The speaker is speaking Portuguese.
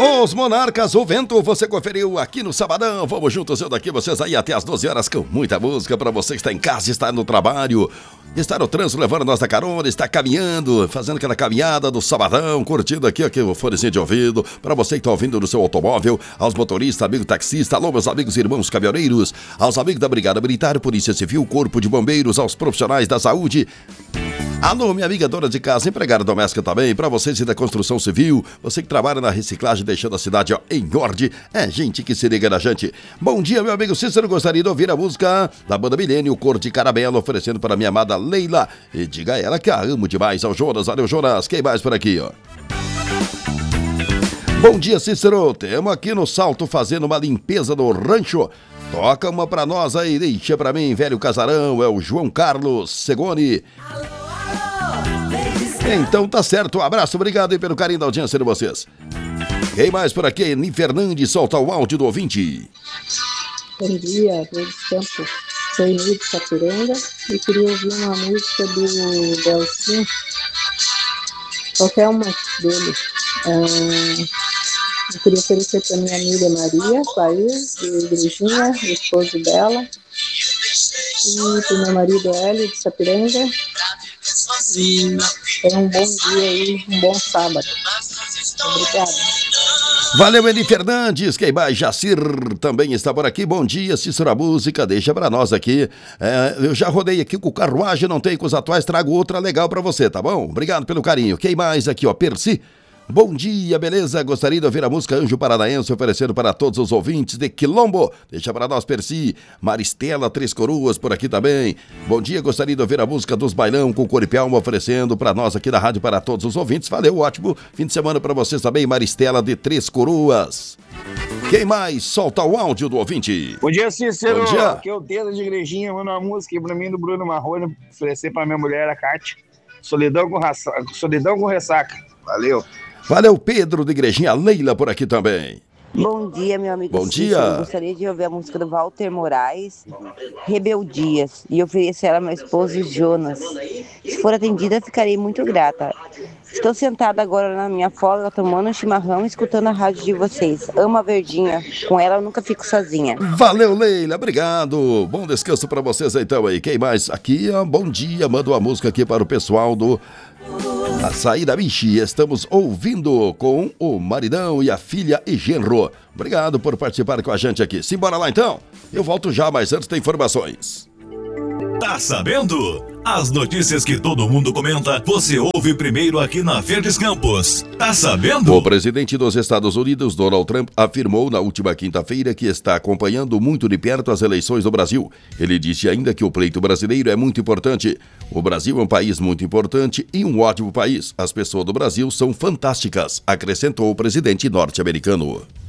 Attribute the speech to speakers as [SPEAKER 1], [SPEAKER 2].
[SPEAKER 1] Os Monarcas, o Vento, você conferiu aqui no Sabadão. Vamos juntos, eu daqui, vocês aí até as 12 horas com muita música para você que está em casa, está no trabalho, está no trânsito levando nós da carona, está caminhando, fazendo aquela caminhada do Sabadão, curtindo aqui o fonezinho de ouvido, para você que está ouvindo no seu automóvel, aos motoristas, amigo taxista, alô meus amigos e irmãos caminhoneiros, aos amigos da Brigada Militar, Polícia Civil, Corpo de Bombeiros, aos profissionais da saúde. Alô, minha amiga dona de casa, empregada doméstica também, pra vocês da construção civil, você que trabalha na reciclagem, deixando a cidade em ordem, é gente que se liga na gente. Bom dia, meu amigo Cícero, gostaria de ouvir a música da banda Milênio, Cor de Caramelo, oferecendo para minha amada Leila, e diga a ela que a amo demais, ao Jonas, valeu Jonas, quem mais por aqui, ó? Bom dia, Cícero, temos aqui no Salto fazendo uma limpeza no rancho. Toca uma pra nós aí, deixa pra mim, velho casarão, é o João Carlos Segoni. Então tá certo, um abraço, obrigado aí pelo carinho da audiência de vocês. Quem mais por aqui? Ni Fernandes, solta o áudio do ouvinte.
[SPEAKER 2] Bom dia, Deus Campos, sou Emílio de Sapiranga e queria ouvir uma música do Delcinho, qualquer uma dele. Eu queria oferecer para minha amiga Maria, País, de Igrejinha, o esposo dela, e para meu marido Hélio de Sapiranga. E tenha um bom dia aí, um bom sábado. Obrigada.
[SPEAKER 1] Valeu, Eli Fernandes, quem mais? Jacir também está por aqui. Bom dia, Cícero, a música, deixa pra nós aqui. Eu já rodei aqui com carruagem, não tem com os atuais, trago outra legal pra você, tá bom? Obrigado pelo carinho. Quem mais aqui, ó? Percy. Bom dia, beleza? Gostaria de ouvir a música Anjo Paranaense, oferecendo para todos os ouvintes de Quilombo. Deixa para nós, Percy. Maristela, Três Coroas, por aqui também. Bom dia, gostaria de ouvir a música dos Bailão com Coripelma, oferecendo para nós aqui da rádio para todos os ouvintes. Valeu, ótimo fim de semana para vocês também, Maristela de Três Coroas. Quem mais? Solta o áudio do ouvinte.
[SPEAKER 3] Bom dia, Cícero.
[SPEAKER 1] Bom dia.
[SPEAKER 3] Aqui é o Dedo de Igrejinha, manda uma música para mim do Bruno Marrone, oferecer para minha mulher, a Cátia. Solidão com ressaca. Valeu.
[SPEAKER 1] Valeu, Pedro de Igrejinha, Leila por aqui também.
[SPEAKER 4] Bom dia, meu amigo.
[SPEAKER 1] Bom
[SPEAKER 4] Cícero.
[SPEAKER 1] dia.
[SPEAKER 4] Eu gostaria de ouvir a música do Walter Moraes, Rebeldias, e oferecer ela ao meu esposo Jonas. Se for atendida, ficarei muito grata. Estou sentada agora na minha folga, tomando um chimarrão e escutando a rádio de vocês. Amo a Verdinha. Com ela eu nunca fico sozinha.
[SPEAKER 1] Valeu, Leila. Obrigado. Bom descanso para vocês então aí. Quem mais? Aqui, ó, bom dia. Manda uma música aqui para o pessoal do Açaí da Bichi. Estamos ouvindo com o maridão e a filha e genro. Obrigado por participar com a gente aqui. Simbora lá então. Eu volto já, mas antes tem informações.
[SPEAKER 5] Tá sabendo? As notícias que todo mundo comenta, você ouve primeiro aqui na Verdes Campos. Tá sabendo?
[SPEAKER 1] O presidente dos Estados Unidos, Donald Trump, afirmou na última quinta-feira que está acompanhando muito de perto as eleições do Brasil. Ele disse ainda que o pleito brasileiro é muito importante. O Brasil é um país muito importante e um ótimo país. As pessoas do Brasil são fantásticas, acrescentou o presidente norte-americano.